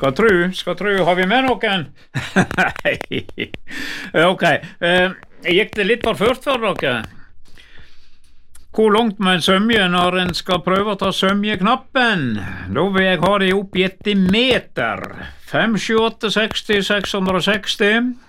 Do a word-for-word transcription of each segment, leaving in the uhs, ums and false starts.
Skal tru, skal tru, har vi med noen? Ok, uh, gikk det litt for først for dere? Hvor langt må en sømje når en skal prøve å ta sømjeknappen? Da vil jeg ha det oppgitt i meter. fem, sju, åtte, seksti, seks hundre og seksti.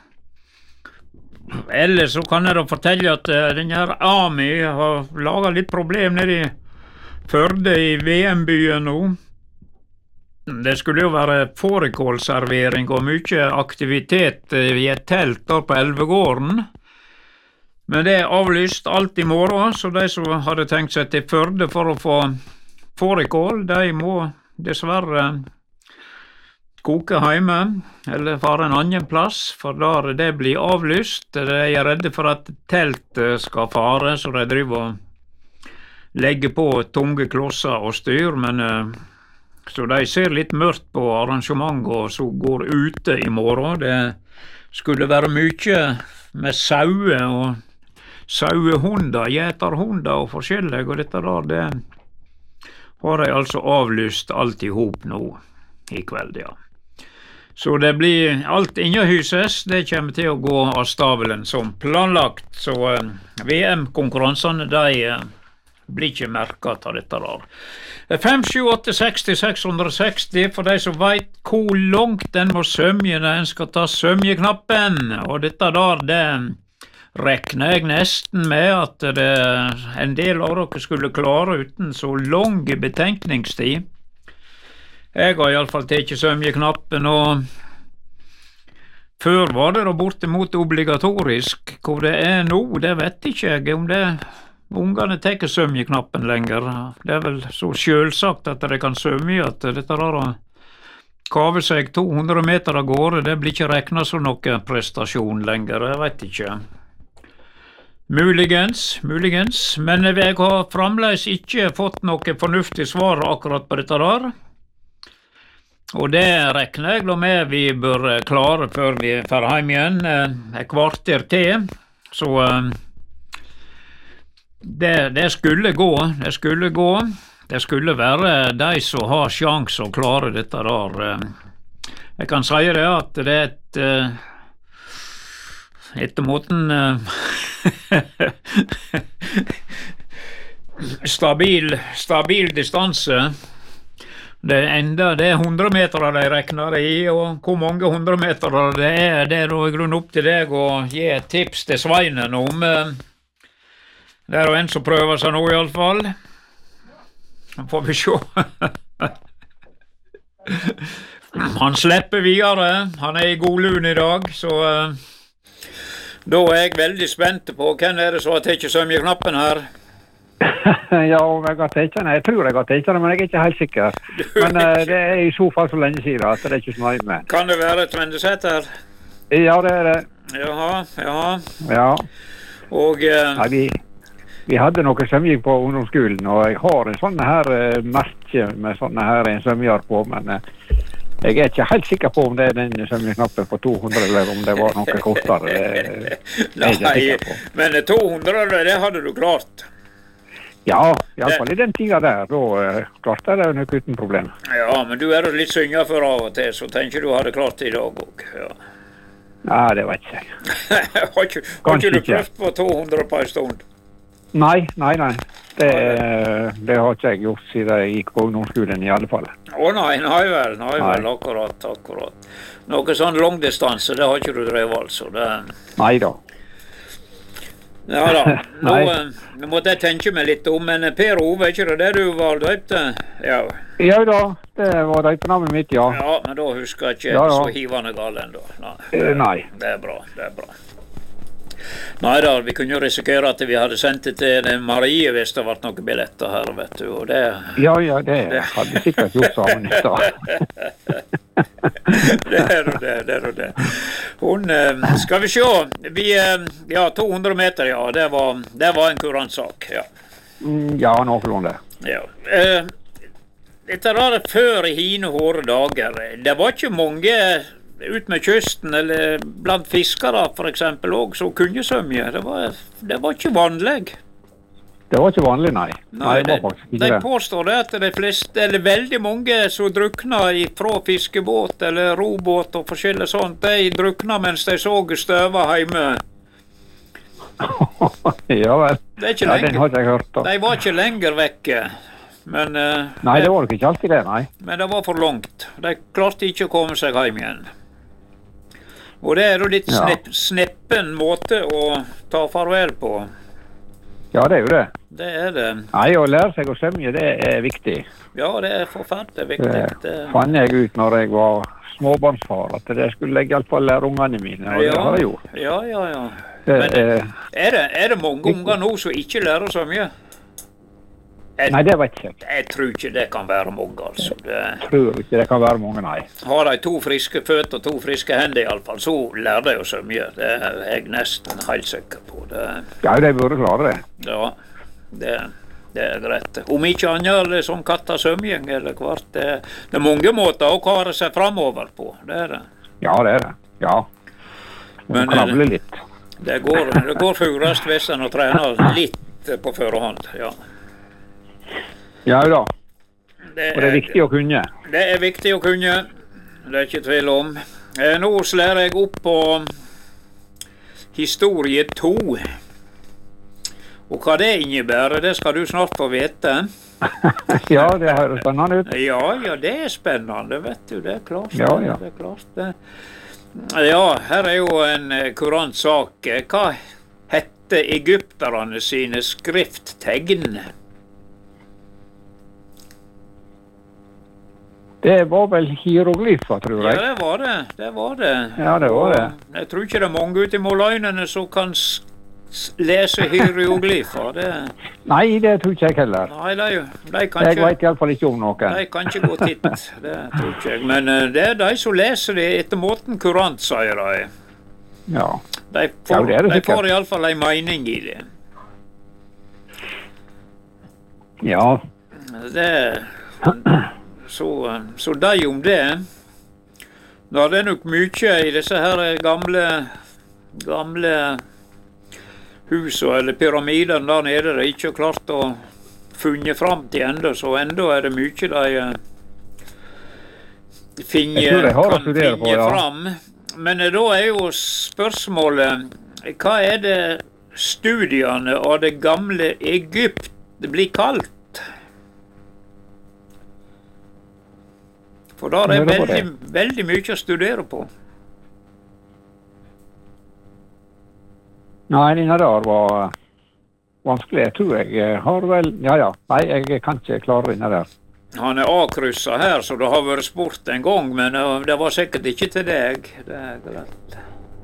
Ellers så kan jeg da fortelle at uh, denne her Ami har laget litt problem nede i Førde i V M-byen nå. Det skulle jo være fårikålservering og mye aktivitet i et telt der på Elvegården. Men det er avlyst alt i morgen, så de som hadde tenkt seg til Førde for å få fårikål, de må dessverre koke hjemme, eller fare en annen plass, for der det blir avlyst. De er redde for at teltet skal fare, så de driver og legger på tunge klosser og styr, men så de ser litt mørkt på arrangementet som går ute i morgen. Det skulle være mye med saue og sauehunder, gjeterhunder og forskjellig, og dette der, det har de altså avlyst alt i hop nå i kveld, ja. Så det blir alt innehuses, det kommer til å gå av stabelen som planlagt, så uh, V M-konkurransene, de uh, blir ikke merket av dette der. fem, sju, åtte, seksti, seks hundre og seksti, for de som vet hvor langt den må sømje når en skal ta sømjeknappen, og dette der, det rekner jeg nesten med at det, en del av dere skulle klare uten så lang betenkningstid. Jeg har i alle fall tatt sømjeknappen, og før var det da bortimot obligatorisk. Hvor det er nå, det vet ikke jeg, om det ungene tar sømjeknappen lenger. Det er vel så selvsagt at de kan sømje at dette der å kave seg to hundre meter av gårde, det blir ikke regnet som noen prestasjon lenger, jeg vet ikke. Muligens, muligens, men jeg har fremdeles ikke fått noe fornuftig svar akkurat på dette der. Og det regner jeg med vi bør klare før vi fer hjem igjen, et kvarter til, så det, det skulle gå, det skulle gå, det skulle være de som har sjans å klare dette der. Jeg kan si det at det er et, etter måten, stabil, stabil distanse. Det enda, det er hundre meter de regner i, og hvor mange hundre meter det er, det er da i grunn opp til deg å gi et tips til Sveinen om. Det er jo en som prøver seg nå i alle fall. Nå får vi se. Han slipper videre, han er i god lun i dag, så uh, da er jeg veldig spent på hvem er det som har tatt sømjeknappen her. Ja, jeg har tatt den. Jeg tror jeg har tatt den, men jeg er ikke helt sikker. Men uh, det er i så fall så lenge siden at det er ikke så nøye med. Kan det være Tvendesetter? Ja, det er det. Jaha, jaha. Ja. Og... Uh, ja, vi, vi hadde noe sømjing på ungdomsskolen, og jeg har en sånn her uh, merke med sånne her en sømjar på, men uh, jeg er ikke helt sikker på om det er den sømjeknappen på to hundre, eller om det var noe kortere. Det, det Nei, men to hundre, det hadde du klart. Ja, i alle fall i den tida der, da uh, klarte jeg det nok uten problem. Ja, men du er jo litt synger for av og til, så tenker du hadde klart det i dag også. Ja, ja det vet jeg. Har ikke, har ikke du prøvd på to hundre på en stund? Nei, nei, nei. Det, det har ikke jeg gjort siden jeg gikk på ungdomsskolen i alle fall. Å nei, nei vel, nei vel, akkurat, akkurat. Noe sånn langdistanse, det har ikke du drevet altså. Det... Nei da. Ja da, nå, nå måtte jeg tenke meg litt om, men Per Ove, er ikke det det du var døypte? Ja. Ja da, det var døypenavnet mitt, ja. Ja, men da husker jeg ikke ja, så hivende gal enda. Nei. Det, nei. Det er bra, det er bra. Nei da, vi kunne jo risikere at vi hadde sendt det til Marie hvis det var noen billetter her, vet du, og det... Ja, ja, det, det. hadde sikkert gjort sammen i stad. Det er jo det, det er jo det. Hun, skal vi se, vi, ja, to hundre meter, ja, det var, det var en kurantsak, ja. Ja, noenlunde. Ja, eh, dette var det før i hine hårde dager. Det var ikke mange... ut med kysten, eller blant fiskere for eksempel også, så kunne sømje. Det var, det var ikke vanlig. Det var ikke vanlig, nei. Nei, det var faktisk de, ikke de det. påstår det at det er flest, eller veldig mange som drukner fra fiskebåt eller robåt og forskjellig sånt, de drukner mens de så støva hjemme. Ja vel. Det er ikke Ja, lenger. den har ikke jeg hørt da. De var ikke lenger vekke. Men, eh, Nei, det var nok ikke alltid det, nei. men det var for langt. De klarte ikke å komme seg hjem igjen. Og det er jo litt Ja. snepp, sneppen måte å ta farvel på. Ja, det er jo det. Det er det. Nei, å lære seg å svømme, det er viktig. Ja, det er forferdelig viktig. Det Det, fant jeg ut når jeg var småbarnsfar, at det skulle jeg i alle fall lære ungene mine, og det Ja. har jeg gjort. ja, ja, ja. Det, Men er- er det, er det mange unger nå som ikke lærer så mye? Jeg, nei, det vet jeg ikke. jeg tror ikke det kan være mange, altså. Det, Jeg tror ikke det kan være mange, nei. har de to friske føtter og to friske hender i alle fall, så lærer de jo så mye. Det er jeg nesten helt sikker på. Det, Ja, de burde klare det. ja, det, det er greit. Om ikke annet er det som katta svømming eller hvert. Det, det er mange måter å klare seg framover på. Det er det. Ja, det er det. Ja. Men, Men kravle litt. Det går, det går fuglest hvis en trener litt på forhånd, ja. Ja da. Det Og det er viktig å kunne. Det er viktig å kunne, det er ikke tvil om. Eh, Nå slår jeg opp på historie to. Og hva det innebærer, det skal du snart få vite. Ja, det høres spennende ut. Ja, ja, det er spennende, vet du. Det er klart. Ja, ja. Det er klart det. Ja, her er jo en eh, kurant sak. Hva hette egypterne sine skrifttegn? Det var vel hieroglyfer, tror Ja, jeg. det var det. Det var det. Ja, det var det. Og jeg tror ikke det er mange ute i måløynene som kan s s lese hieroglyfer. Det, Nei, det tror ikke jeg heller. nei, de, de kan Jeg ikke, vet iallfall ikke om noen. de kan ikke gå titt. Det tror ikke jeg. Men eh, det er de som leser det etter måten kurant, sier de. Ja. De Ja, får, det er det de sikkert. får iallfall en mening i det. Ja. det så, så de om det. Nå, det er nok mye i disse her gamle, gamle husene eller pyramidene der nede de ikke har klart å funne fram til enda, så enda er det mye de eh, finner, Jeg tror de har å kan studere finne på, ja. fram. Men eh, da er jo spørsmålet, hva er det studiene av det gamle Egypt blir kalt? For der er Ja, det var veldig, veldig mye å studere på. Nei, denne der var vanskelig. Jeg tror jeg har vel Ja ja. Nei, jeg kan ikke klare denne der. Han er A-kryssa her, så det har vært spurt en gang, men uh, det var sikkert ikke til deg. Det er greit.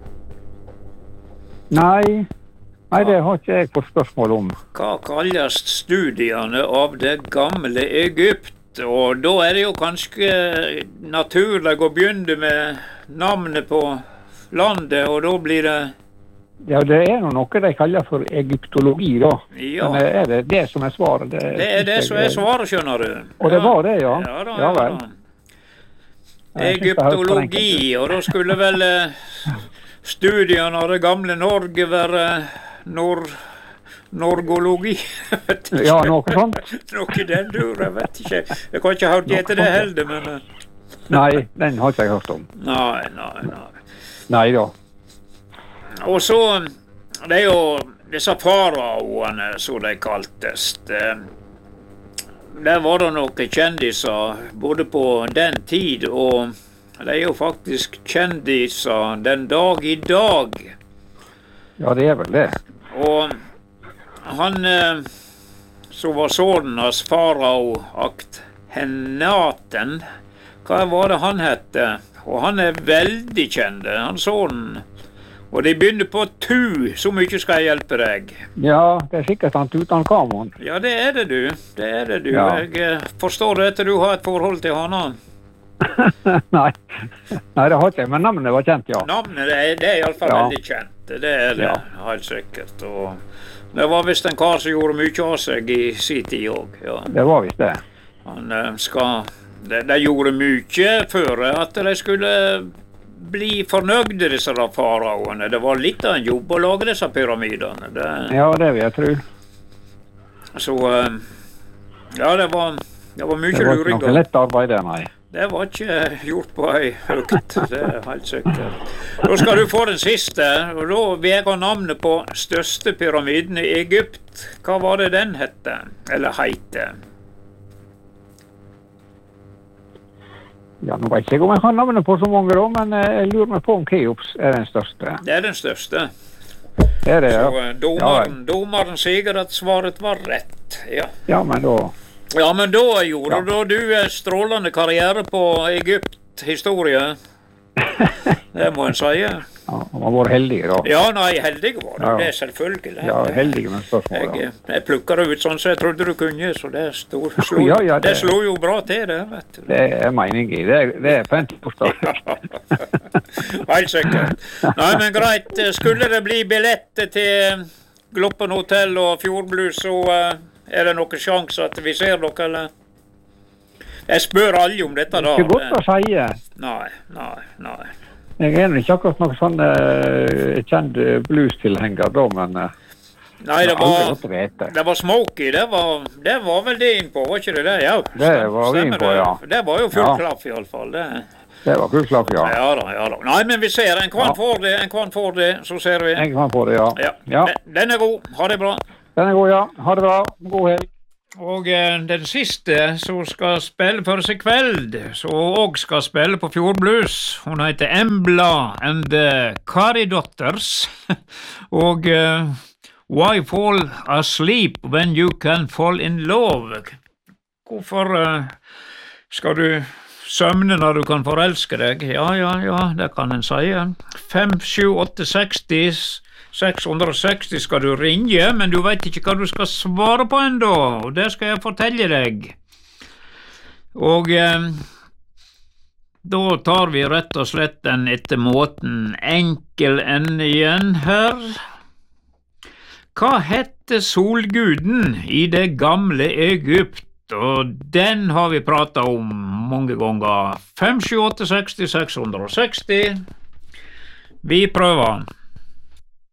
Nei. Nei, det har ikke jeg fått spørsmål om. Hva kalles studiene av det gamle Egypt? Og da er det jo kanskje naturlig å begynne med navnet på landet, og da blir det Ja, det er nå noe de kaller for egyptologi, da. Ja, Men er det det som er svaret? Det, det er det som er svaret, skjønner du. Og det var det, ja? Ja da, Ja ja vel. da. Jeg synes det høres for enkelt Egyptologi, og da skulle vel eh, studiene av det gamle Norge være nor norgologi. Vet ikke. Ja, noe sånt. Noe i den dur, jeg vet ikke. Jeg kan ikke ha hørt etter det heller, men eh, Nei, den har ikke jeg hørt om. nei, nei, nei. Nei da. Og så, det er jo disse faraoene, som de kaltes. Eh, Der var det noen kjendiser, både på den tid, og de er jo faktisk kjendiser den dag i dag. Ja, det er vel det. Og han eh, som var sønnen hans, farao Akhenaten, hva var det han hette? Og han er veldig kjent, han sønnen. Og de begynner på tu, så mye skal jeg hjelpe deg. Ja, det er sikkert han Tutankhamon. Ja, det er det du. Det er det du. Ja. Jeg eh, forstår det etter du har et forhold til han. Nei. Nei, det har ikke jeg, men navnet var kjent, ja. Navnet det er, det er iallfall Ja. veldig kjent. Det er det, Ja. helt sikkert. Og det var visst en kar som gjorde mye av seg i sin tid òg. Ja. Det var visst det. Han eh, skal de, de gjorde mye før at de skulle bli fornøyde, disse da faraoene. Det var litt av en jobb å lage disse pyramidene. Det, Ja, det vil jeg tro. Så ja, det var, det var mye Det var ikke luring. noe lett arbeid der, nei. Det var ikke gjort på ei høgt, det er helt sikkert. Da skal du få den siste, og da veger navnet på største pyramiden i Egypt. Hva var det den hette, eller heite? Ja, nå vet ikke jeg om jeg kan navnet på så mange da, men jeg lurer meg på om Keops er den største. Det er den største. Er det, ja. Så uh, domaren, ja. domaren sier at svaret var rett, ja. Ja, men da... Ja, men da gjorde ja. da du uh, strålende karriere på Egypt-historie. Det må en si. Ja, man har vært heldig da. Ja, nei, heldig var det. Ja. Det er selvfølgelig. Ja, heldig med spørsmål, jeg, ja. Jeg plukker det ut sånn som jeg trodde du kunne, så det, slo, slo, ja, ja, det, det slo jo bra til det, vet du. Det er mening i, det er, det er pent forstått. Helt sikkert. Nei, men greit, skulle det bli billetter til Gloppen Hotel og Fjordblues, så uh, er det noen sjanse at vi ser dere, eller? Jeg spør alle om dette da. Det er ikke godt å si. Nei, nei, nei. Jeg er ikke akkurat noen sånn uh, kjent blues-tilhenger da, men uh, nei, det var, det var Smokey, det var, det var vel det innpå, var ikke det det? Ja, det var vi innpå, ja. Det var jo full ja. klaff i alle fall, det. Det var full klaff, ja. Ja da, ja da. Nei, men vi ser, en kvann ja. får det, en kvann får det, så ser vi. En kvann får det, ja. Ja. ja. Den, den er god, ha det bra. Den er god, ja. Ha det bra, god helg. Og eh, den siste som skal spille for seg kveld, som også skal spille på Fjordblues, hun heter Embla and the Caridotters, og eh, Why Fall Asleep When You Can Fall in Love? Hvorfor eh, skal du søvne når du kan forelske deg? Ja, ja, ja, det kan en si. fem sju åtte seksti seks seksti skal du ringe, men du vet ikke hva du skal svare på enda, og det skal jeg fortelle deg. Og eh, da tar vi rett og slett den etter måten enkel ende igjen her. Hva hette solguden i det gamle Egypt? Og den har vi pratet om mange ganger. fem sju åtte seksti seks seksti. Vi prøver.